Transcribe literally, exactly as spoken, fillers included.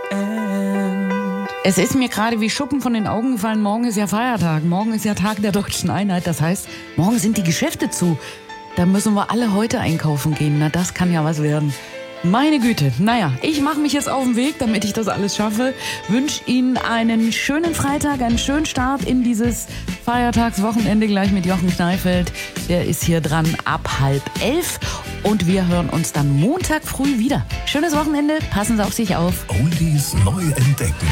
Es ist mir gerade wie Schuppen von den Augen gefallen, morgen ist ja Feiertag, morgen ist ja Tag der Deutschen Einheit, das heißt, morgen sind die Geschäfte zu. Da müssen wir alle heute einkaufen gehen, na das kann ja was werden. Meine Güte, naja, ich mache mich jetzt auf den Weg, damit ich das alles schaffe. Wünsche Ihnen einen schönen Freitag, einen schönen Start in dieses Feiertagswochenende gleich mit Jochen Schneifeld. Der ist hier dran ab halb elf und wir hören uns dann Montag früh wieder. Schönes Wochenende, passen Sie auf sich auf. Oldies neu entdecken.